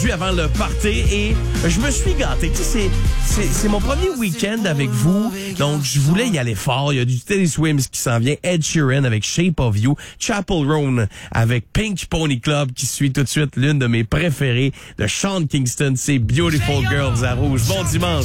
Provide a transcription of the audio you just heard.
Avant le party et je me suis gâté. Tu sais, c'est mon premier week-end avec vous, donc je voulais y aller fort. Il y a du Teddy Swims qui s'en vient, Ed Sheeran avec Shape of You, Chapel Roan avec Pink Pony Club qui suit tout de suite l'une de mes préférées de Sean Kingston, c'est Beautiful Girls à Rouge. Bon dimanche.